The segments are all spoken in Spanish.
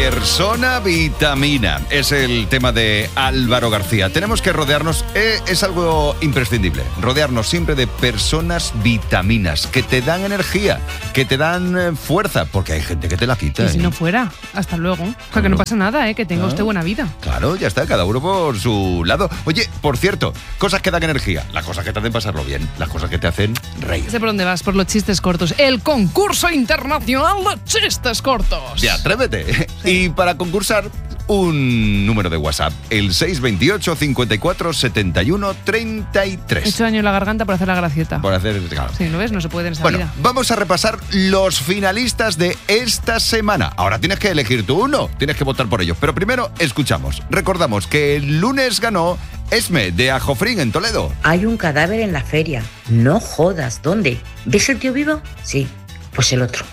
Persona vitamina es el tema de Álvaro García. Tenemos que rodearnos, es algo imprescindible, rodearnos siempre de personas vitaminas que te dan energía, que te dan fuerza, porque hay gente que te la quita. Y si no fuera, hasta luego. O sea, que no pasa nada, que tenga usted buena vida. Claro, ya está, cada uno por su lado. Oye, por cierto, cosas que dan energía, las cosas que te hacen pasarlo bien, las cosas que te hacen reír. Sé por dónde vas, por los chistes cortos. El concurso internacional de chistes cortos. Ya, atrévete. Sí. Y para concursar, un número de WhatsApp, el 628 54 71 33. He hecho daño en la garganta por hacer la gracieta. Por hacer, claro. Sí, ¿lo ves? No se puede en esta vida. Vamos a repasar los finalistas de esta semana. Ahora tienes que elegir tú uno, tienes que votar por ellos. Pero primero, escuchamos. Recordamos que el lunes ganó Esme, de Ajofrín, en Toledo. Hay un cadáver en la feria. No jodas, ¿dónde? ¿Ves el tío vivo? Sí, pues el otro.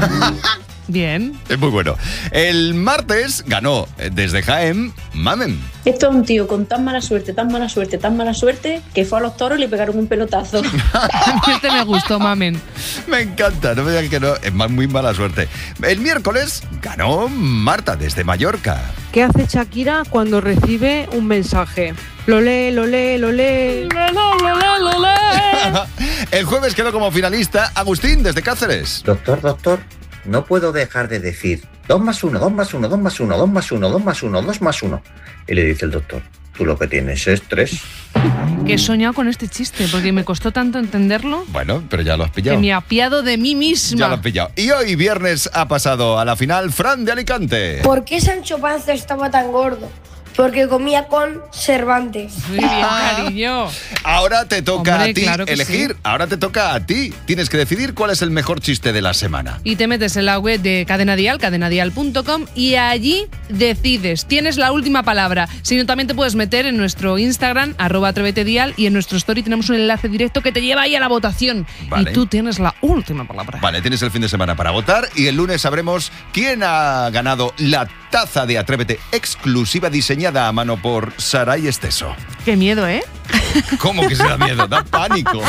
Bien. Es muy bueno. El martes ganó desde Jaén Mamen. Esto es un tío con tan mala suerte, tan mala suerte, tan mala suerte, que fue a los toros y le pegaron un pelotazo. Este me gustó, Mamen. Me encanta, no me digan que no, es muy mala suerte. El miércoles ganó Marta desde Mallorca. ¿Qué hace Shakira cuando recibe un mensaje? Lo lee, lo lee, lo lee. Lo lee. El jueves quedó como finalista Agustín desde Cáceres. Doctor, no puedo dejar de decir 2 más 1, 2 más 1, 2 más 1, 2 más 1, 2 más 1, 2 más 1. Y le dice el doctor, tú lo que tienes es 3. Que he soñado con este chiste, porque me costó tanto entenderlo. Bueno, pero ya lo has pillado. Que me he apiado de mí misma. Ya lo has pillado. Y hoy viernes ha pasado a la final Fran de Alicante. ¿Por qué Sancho Panza estaba tan gordo? Porque comía con Cervantes. Muy bien, cariño. Ahora te toca a ti claro elegir. Sí. Ahora te toca a ti. Tienes que decidir cuál es el mejor chiste de la semana. Y te metes en la web de Cadena Dial, cadenadial.com, y allí decides. Tienes la última palabra. Si no, también te puedes meter en nuestro Instagram, @atrevetedial, y en nuestro story tenemos un enlace directo que te lleva ahí a la votación. Vale. Y tú tienes la última palabra. Vale, tienes el fin de semana para votar y el lunes sabremos quién ha ganado la taza de Atrévete exclusiva diseñada a mano por Saray Esteso. Qué miedo, ¿eh? ¿Cómo que se da miedo? Da pánico.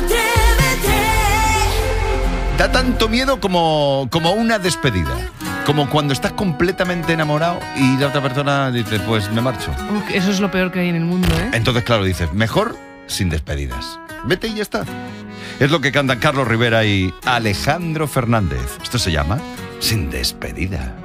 Da tanto miedo como una despedida. Como cuando estás completamente enamorado y la otra persona dice, pues me marcho. Eso es lo peor que hay en el mundo, ¿eh? Entonces, claro, dices, mejor sin despedidas. Vete y ya está. Es lo que cantan Carlos Rivera y Alejandro Fernández. Esto se llama Sin Despedida.